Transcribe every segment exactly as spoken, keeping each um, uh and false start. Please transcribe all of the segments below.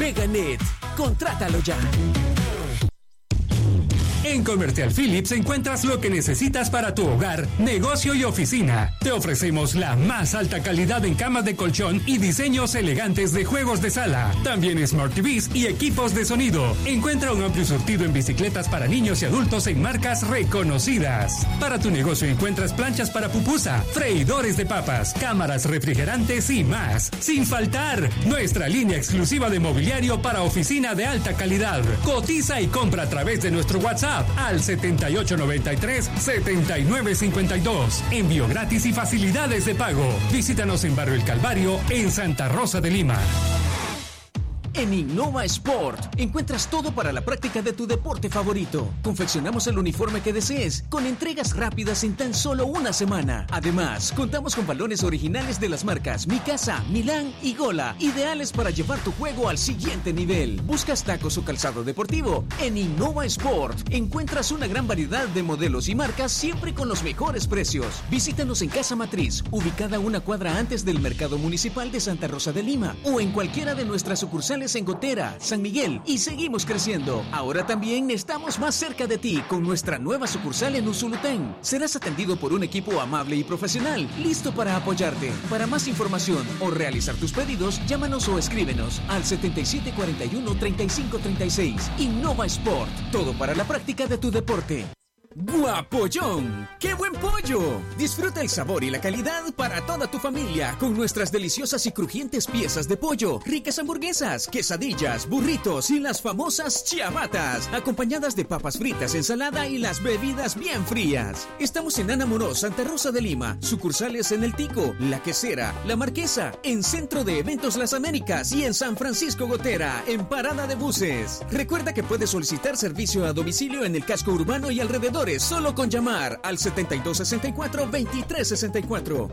Meganet. Contrátalo ya. En Comercial Philips encuentras lo que necesitas para tu hogar, negocio y oficina. Te ofrecemos la más alta calidad en camas de colchón y diseños elegantes de juegos de sala. También Smart T Vs y equipos de sonido. Encuentra un amplio surtido en bicicletas para niños y adultos en marcas reconocidas. Para tu negocio encuentras planchas para pupusa, freidores de papas, cámaras refrigerantes y más. Sin faltar, nuestra línea exclusiva de mobiliario para oficina de alta calidad. Cotiza y compra a través de nuestro WhatsApp al setenta y ocho noventa y tres, setenta y nueve cincuenta y dos. Envío gratis y facilidades de pago. Visítanos en Barrio El Calvario, en Santa Rosa de Lima. En Innova Sport encuentras todo para la práctica de tu deporte favorito. Confeccionamos el uniforme que desees con entregas rápidas en tan solo una semana. Además, contamos con balones originales de las marcas Mikasa, Milán y Gola, ideales para llevar tu juego al siguiente nivel. ¿Buscas tacos o calzado deportivo? En Innova Sport encuentras una gran variedad de modelos y marcas, siempre con los mejores precios. Visítanos en Casa Matriz, ubicada una cuadra antes del Mercado Municipal de Santa Rosa de Lima, o en cualquiera de nuestras sucursales en Gotera, San Miguel, y seguimos creciendo. Ahora también estamos más cerca de ti con nuestra nueva sucursal en Usulután. Serás atendido por un equipo amable y profesional, listo para apoyarte. Para más información o realizar tus pedidos, llámanos o escríbenos al setenta y siete cuarenta y uno, treinta y cinco treinta y seis. Innova Sport, todo para la práctica de tu deporte. ¡Guapollón! ¡Qué buen pollo! Disfruta el sabor y la calidad para toda tu familia con nuestras deliciosas y crujientes piezas de pollo, ricas hamburguesas, quesadillas, burritos y las famosas ciabatas, acompañadas de papas fritas, ensalada y las bebidas bien frías. Estamos en Ana Moró, Santa Rosa de Lima, sucursales en El Tico, La Quesera, La Marquesa, en Centro de Eventos Las Américas y en San Francisco Gotera, en Parada de Buses. Recuerda que puedes solicitar servicio a domicilio en el casco urbano y alrededor solo con llamar al setenta y dos sesenta y cuatro, veintitrés sesenta y cuatro.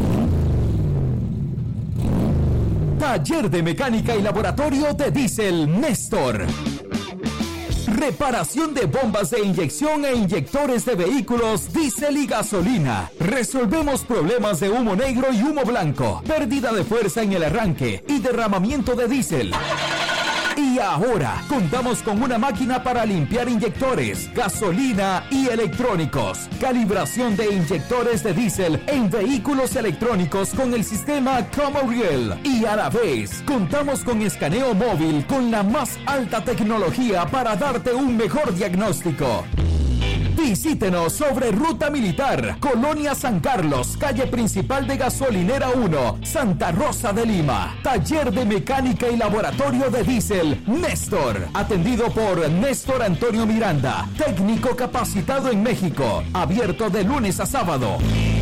Taller de Mecánica y Laboratorio de Diésel Néstor. Reparación de bombas de inyección e inyectores de vehículos diésel y gasolina. Resolvemos problemas de humo negro y humo blanco, pérdida de fuerza en el arranque y derramamiento de diésel. Y ahora contamos con una máquina para limpiar inyectores, gasolina y electrónicos. Calibración de inyectores de diésel en vehículos electrónicos con el sistema Comoriel. Y a la vez contamos con escaneo móvil con la más alta tecnología para darte un mejor diagnóstico. Visítenos sobre Ruta Militar, Colonia San Carlos, calle principal de Gasolinera uno, Santa Rosa de Lima. Taller de Mecánica y Laboratorio de Diésel Néstor, atendido por Néstor Antonio Miranda, técnico capacitado en México, abierto de lunes a sábado.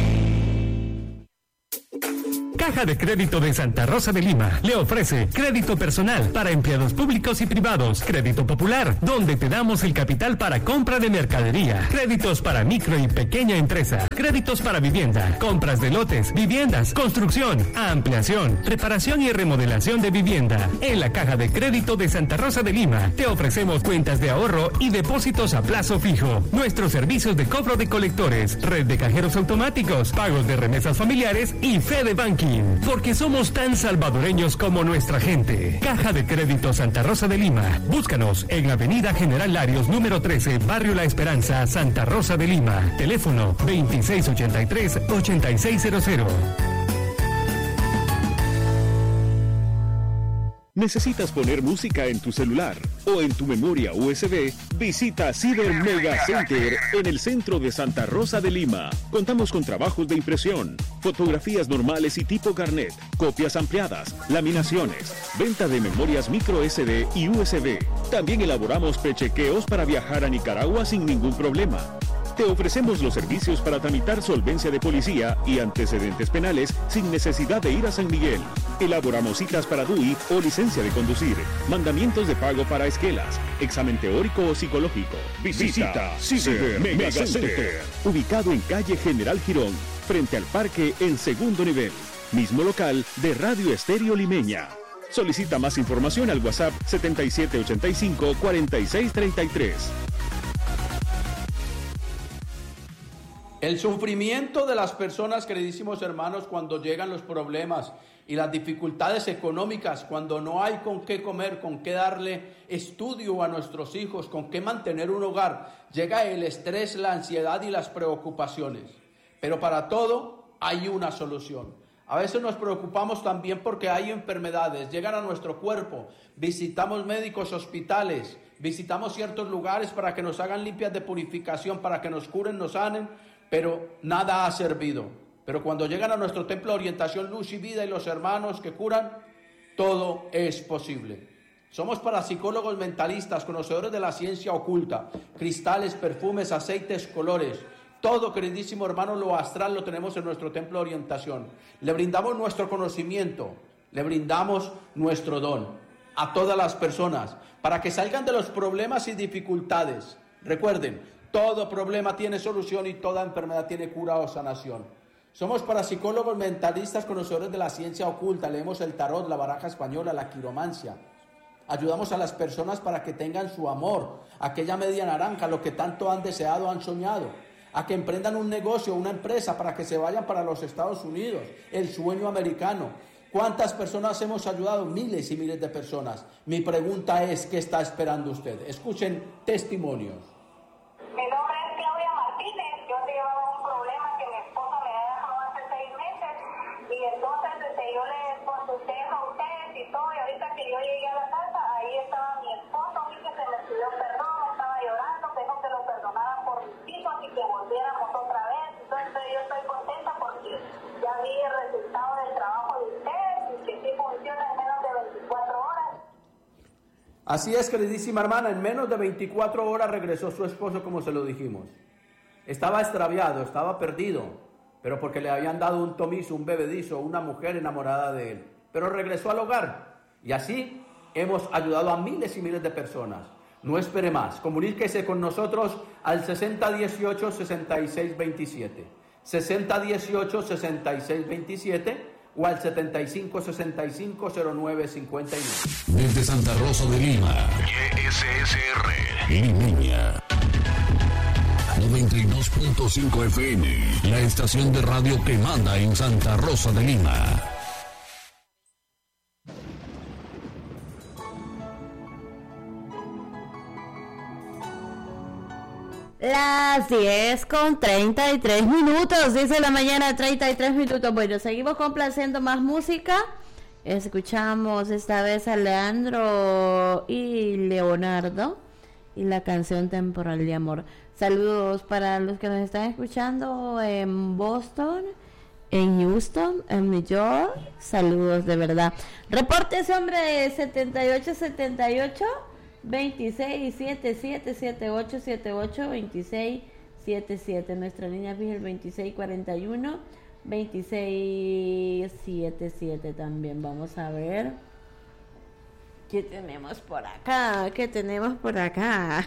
Caja de Crédito de Santa Rosa de Lima le ofrece crédito personal para empleados públicos y privados, crédito popular, donde te damos el capital para compra de mercadería, créditos para micro y pequeña empresa, créditos para vivienda, compras de lotes, viviendas, construcción, ampliación, reparación y remodelación de vivienda. En la Caja de Crédito de Santa Rosa de Lima te ofrecemos cuentas de ahorro y depósitos a plazo fijo, nuestros servicios de cobro de colectores, red de cajeros automáticos, pagos de remesas familiares y Fede Banking. Porque somos tan salvadoreños como nuestra gente. Caja de Crédito Santa Rosa de Lima. Búscanos en Avenida General Larios, número trece, Barrio La Esperanza, Santa Rosa de Lima. Teléfono veintiséis ochenta y tres, ochenta y seis cero cero. ¿Necesitas poner música en tu celular o en tu memoria U S B? Visita Ciber Mega Center en el centro de Santa Rosa de Lima. Contamos con trabajos de impresión, fotografías normales y tipo carnet, copias ampliadas, laminaciones, venta de memorias micro S D y U S B. También elaboramos prechequeos para viajar a Nicaragua sin ningún problema. Te ofrecemos los servicios para tramitar solvencia de policía y antecedentes penales sin necesidad de ir a San Miguel. Elaboramos citas para D U I o licencia de conducir, mandamientos de pago para esquelas, examen teórico o psicológico. Visita Ciber Mega Center, ubicado en calle General Girón, frente al parque en segundo nivel. Mismo local de Radio Estéreo Limeña. Solicita más información al WhatsApp setenta y siete ochenta y cinco, cuarenta y seis treinta y tres. El sufrimiento de las personas, queridísimos hermanos, cuando llegan los problemas y las dificultades económicas, cuando no hay con qué comer, con qué darle estudio a nuestros hijos, con qué mantener un hogar, llega el estrés, la ansiedad y las preocupaciones. Pero para todo hay una solución. A veces nos preocupamos también porque hay enfermedades, llegan a nuestro cuerpo, visitamos médicos, hospitales, visitamos ciertos lugares para que nos hagan limpias de purificación, para que nos curen, nos sanen, pero nada ha servido. Pero cuando llegan a nuestro templo de orientación, luz y vida y los hermanos que curan, todo es posible. Somos parapsicólogos mentalistas, conocedores de la ciencia oculta, cristales, perfumes, aceites, colores. Todo, queridísimo hermano, lo astral lo tenemos en nuestro templo de orientación. Le brindamos nuestro conocimiento, le brindamos nuestro don a todas las personas para que salgan de los problemas y dificultades. Recuerden, todo problema tiene solución y toda enfermedad tiene cura o sanación. Somos parapsicólogos mentalistas, conocedores de la ciencia oculta, leemos el tarot, la baraja española, la quiromancia. Ayudamos a las personas para que tengan su amor, aquella media naranja, lo que tanto han deseado, han soñado, a que emprendan un negocio, una empresa, para que se vayan para los Estados Unidos, el sueño americano. ¿Cuántas personas hemos ayudado? Miles y miles de personas. Mi pregunta es, ¿qué está esperando usted? Escuchen testimonios. Mi nombre es Claudia Martínez, yo llevaba un problema que mi esposo me había dejado hace seis meses y entonces desde yo le consulté a ustedes y todo, y ahorita que yo llegué a la casa, ahí estaba mi esposo, vi que se me pidió perdón, estaba llorando, que no que lo perdonara por mis hijos y que volviéramos otra vez. Entonces yo estoy contenta porque ya vi el resultado del trabajo de ustedes y que sí funciona en menos de veinticuatro horas. Así es, queridísima hermana, en menos de veinticuatro horas regresó su esposo, como se lo dijimos. Estaba extraviado, estaba perdido, pero porque le habían dado un tomizo, un bebedizo, una mujer enamorada de él. Pero regresó al hogar y así hemos ayudado a miles y miles de personas. No espere más, comuníquese con nosotros al sesenta dieciocho sesenta y seis veintisiete, sesenta dieciocho sesenta y seis veintisiete o al setenta y cinco sesenta y cinco cero nueve cincuenta y nueve. Desde Santa Rosa de Lima, Y S S R, Limeña. noventa y dos punto cinco F M, la estación de radio que manda en Santa Rosa de Lima. Las diez con treinta y tres minutos, diez de la mañana, treinta y tres minutos. Bueno, seguimos complaciendo más música. Escuchamos esta vez a Leandro y Leonardo y la canción Temporal de Amor. Saludos para los que nos están escuchando en Boston, en Houston, en New York. Saludos de verdad. Reporte ese hombre setenta y ocho setenta y ocho veintiséis setenta y siete setenta y ocho setenta y ocho veintiséis setenta y siete. Nuestra línea fija el veintiséis cuarenta y uno veintiséis setenta y siete también. Vamos a ver qué tenemos por acá. ¿Qué tenemos por acá?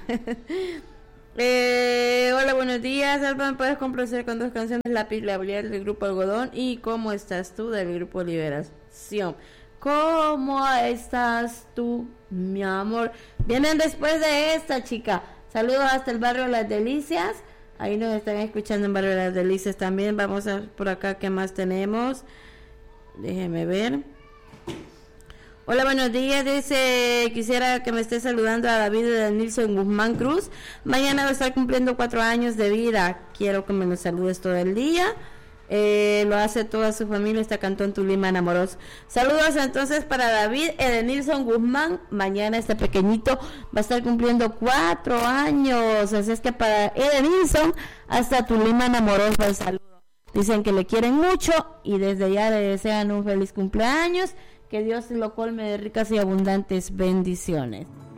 eh, hola, buenos días. Alban, ¿puedes complacer con dos canciones? Lápiz Labial del grupo Algodón y ¿Cómo estás tú? Del grupo Liberación. ¿Cómo estás tú, mi amor? Vienen después de esta, chica. Saludos hasta el barrio Las Delicias. Ahí nos están escuchando en barrio Las Delicias también. Vamos a ver por acá qué más tenemos. Déjeme ver. Hola, buenos días. Dice, quisiera que me esté saludando a David de Nilson Guzmán Cruz. Mañana va a estar cumpliendo cuatro años de vida. Quiero que me lo saludes todo el día. Eh, lo hace toda su familia, está Cantón Tulima Enamoros. Saludos entonces para David Edenilson Guzmán. Mañana este pequeñito va a estar cumpliendo cuatro años. Así es que para Edenilson hasta Tulima Enamoros el saludo. Dicen que le quieren mucho y desde ya le desean un feliz cumpleaños. Que Dios lo colme de ricas y abundantes bendiciones.